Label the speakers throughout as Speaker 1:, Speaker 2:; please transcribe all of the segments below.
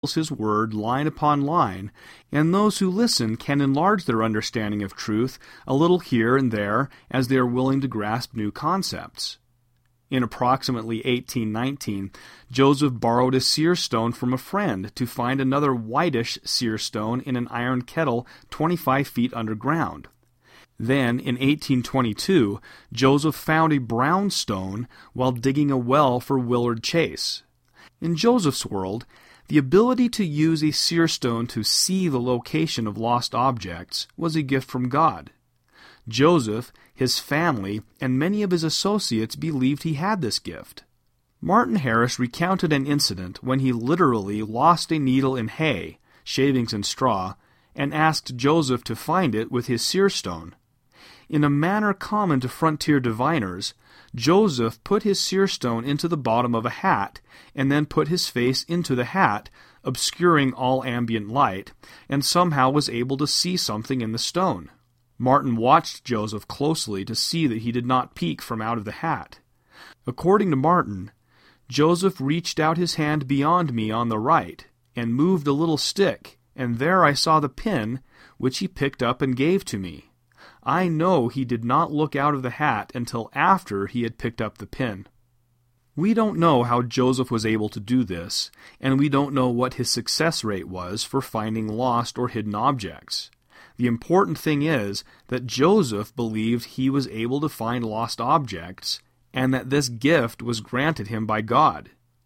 Speaker 1: his word line upon line, and those who listen can enlarge their understanding of truth a little here and there as they are willing to grasp new concepts. In approximately 1819, Joseph borrowed a seer stone from a friend to find another whitish seer stone in an iron kettle 25 feet underground. Then, in 1822, Joseph found a brown stone while digging a well for Willard Chase. In Joseph's world, the ability to use a seer stone to see the location of lost objects was a gift from God. Joseph, his family, and many of his associates believed he had this gift. Martin Harris recounted an incident when he literally lost a needle in hay, shavings and straw, and asked Joseph to find it with his seer stone. In a manner common to frontier diviners, Joseph put his seer stone into the bottom of a hat, and then put his face into the hat, obscuring all ambient light, and somehow was able to see something in the stone. Martin watched Joseph closely to see that he did not peek from out of the hat. According to Martin, Joseph reached out his hand beyond me on the right, and moved a little stick, and there I saw the pin, which he picked up and gave to me. I know he did not look out of the hat until after he had picked up the pin. We don't know how Joseph was able to do this, and we don't know what his success rate was for finding lost or hidden objects. The important thing is that Joseph believed he was able to find lost objects, and that this gift was granted him by God.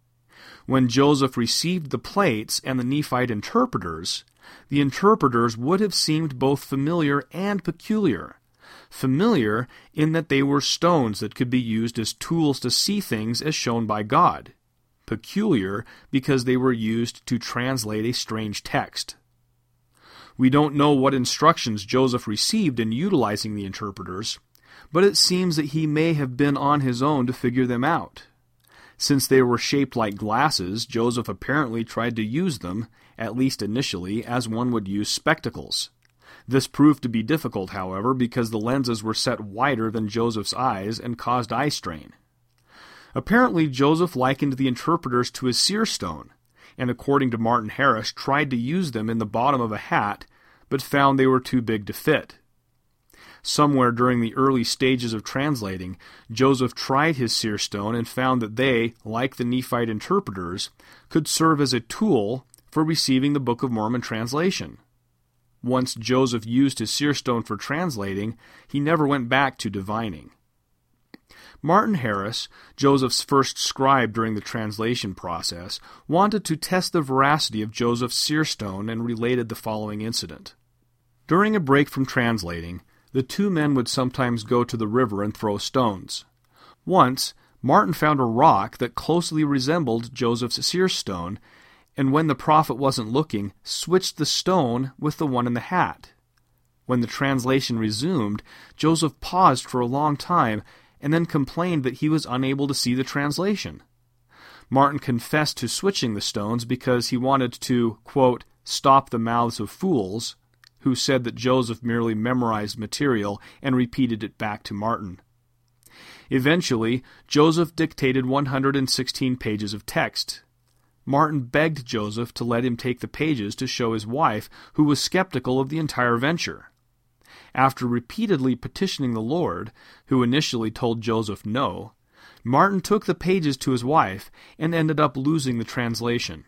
Speaker 1: When Joseph received the plates and the Nephite interpreters, the interpreters would have seemed both familiar and peculiar. Familiar in that they were stones that could be used as tools to see things as shown by God. Peculiar because they were used to translate a strange text. We don't know what instructions Joseph received in utilizing the interpreters, but it seems that he may have been on his own to figure them out. Since they were shaped like glasses, Joseph apparently tried to use them, at least initially, as one would use spectacles. This proved to be difficult, however, because the lenses were set wider than Joseph's eyes and caused eye strain. Apparently, Joseph likened the interpreters to his seer stone, and according to Martin Harris, tried to use them in the bottom of a hat, but found they were too big to fit. Somewhere during the early stages of translating, Joseph tried his seer stone and found that they, like the Nephite interpreters, could serve as a tool for receiving the Book of Mormon translation. Once Joseph used his seer stone for translating, he never went back to divining. Martin Harris, Joseph's first scribe during the translation process, wanted to test the veracity of Joseph's seer stone and related the following incident. During a break from translating, the two men would sometimes go to the river and throw stones. Once, Martin found a rock that closely resembled Joseph's seer stone, and when the prophet wasn't looking, switched the stone with the one in the hat. When the translation resumed, Joseph paused for a long time, and then complained that he was unable to see the translation. Martin confessed to switching the stones because he wanted to, quote, stop the mouths of fools, who said that Joseph merely memorized material and repeated it back to Martin. Eventually, Joseph dictated 116 pages of text. Martin begged Joseph to let him take the pages to show his wife, who was skeptical of the entire venture. After repeatedly petitioning the Lord, who initially told Joseph no, Martin took the pages to his wife and ended up losing the translation.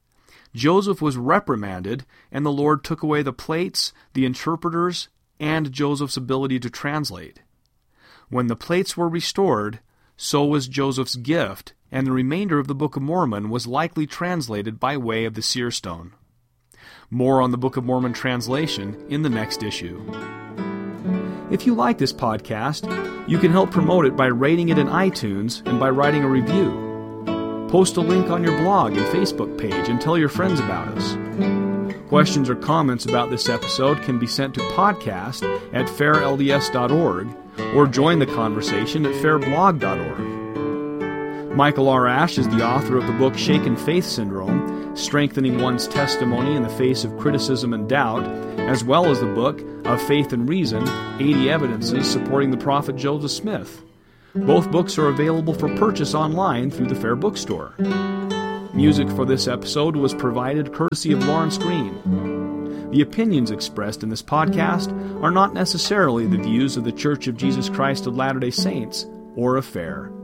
Speaker 1: Joseph was reprimanded, and the Lord took away the plates, the interpreters, and Joseph's ability to translate. When the plates were restored, so was Joseph's gift, and the remainder of the Book of Mormon was likely translated by way of the seer stone. More on the Book of Mormon translation in the next issue. If you like this podcast, you can help promote it by rating it in iTunes and by writing a review. Post a link on your blog and Facebook page and tell your friends about us. Questions or comments about this episode can be sent to podcast@fairlds.org or join the conversation at fairblog.org. Michael R. Ash is the author of the book Shaken Faith Syndrome, Strengthening One's Testimony in the Face of Criticism and Doubt, as well as the book Of Faith and Reason, 80 Evidences Supporting the Prophet Joseph Smith. Both books are available for purchase online through the Fair Bookstore. Music for this episode was provided courtesy of Lawrence Green. The opinions expressed in this podcast are not necessarily the views of The Church of Jesus Christ of Latter-day Saints or Affair.